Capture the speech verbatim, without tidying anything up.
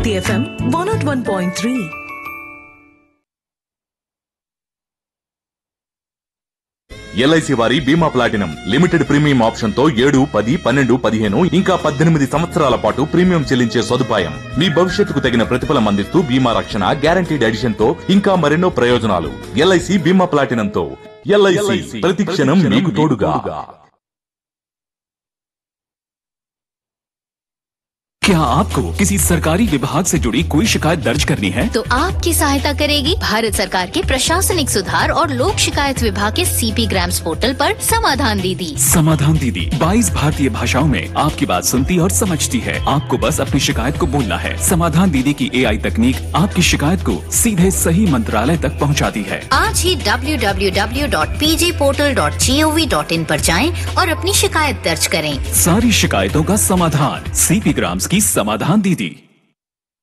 Bharati FM one not one point three. LIC వారి బీమా platinum limited premium option తో ఏడు పది పన్నెండు పదిహేను ఇంకా పద్దెనిమిది సంవత్సరాల పాటు ప్రీమియం చెల్లించే సదుపాయం. మీ భవిష్యత్తుకు తగిన ప్రతిఫలం అందిస్తూ బీమా రక్షణ, గ్యారంటీడ్ ఎడిషన్ తో ఇంకా మరెన్నో ప్రయోజనాలు. ఎల్ఐసి బీమా ప్లాటినం తో ఎల్ఐసి ప్రతి క్షణం మీకు తోడుగా. क्या आपको किसी सरकारी विभाग से जुड़ी कोई शिकायत दर्ज करनी है? तो आपकी सहायता करेगी भारत सरकार के प्रशासनिक सुधार और लोक शिकायत विभाग के सीपी ग्राम्स पोर्टल पर समाधान दीदी। समाधान दीदी बाईस भारतीय भाषाओं में आपकी बात सुनती और समझती है। आपको बस अपनी शिकायत को बोलना है। समाधान दीदी की एआई तकनीक आपकी शिकायत को सीधे सही मंत्रालय तक पहुंचाती है। आज ही W W W dot P G portal dot G O V dot in पर जाएं और अपनी शिकायत दर्ज करें। सारी शिकायतों का समाधान सीपी ग्राम्स की समाधान दीदी।